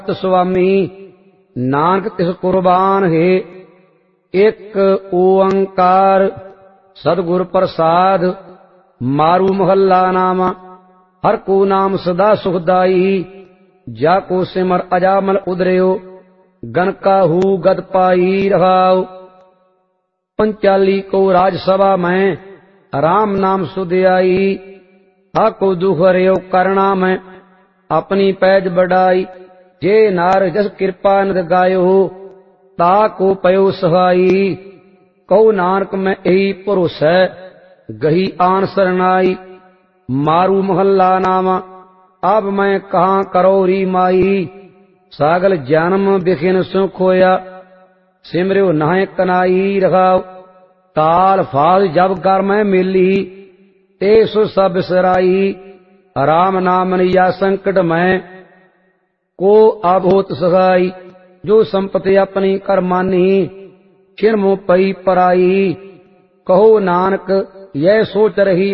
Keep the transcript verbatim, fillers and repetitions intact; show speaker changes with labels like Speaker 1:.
Speaker 1: ਸੁਆਮੀ ਨਾਨਕ ਤਿਸ ਕੁਰਬਾਨ ਹੈ। ਇੱਕ ਓੰਕਾਰ ਸਤਿਗੁਰ ਪ੍ਰਸਾਦ। ਮਾਰੂ ਮਹੱਲਾ ਨਾਮ। ਹਰ ਕੋ ਨਾਮ ਸਦਾ ਸੁਖਦਾਈ। ਜਾ ਕੋ ਸਿਮਰ ਅਜਾਮਲ ਉਦਰਿਓ ਗਨਕਾਹੂ ਗਦ ਪਾਈ ਰਹਾਉ। पंचाली को राजसभा में राम नाम सुधियाई। हाको दुख रेव करना में अपनी पैज बढ़ाई। जे नार जस कृपा नद गायो ताको पयो सहाई। कहो नानक में यही भरोसा गही आन सरनाई। मारू महल्ला नामा अब मैं कहाँ करो री माई। सागल जन्म बिखिन सुख होया सिमरियो नाहे कनाई रखाओ। ताल फाल जब कर मैं मिली ते सो सब सराई। राम नाम या संकट में को अभूत सहाई। जो संपत्ति अपनी कर मानी छिन मुँह पई पराई। कहो नानक यह सोच रही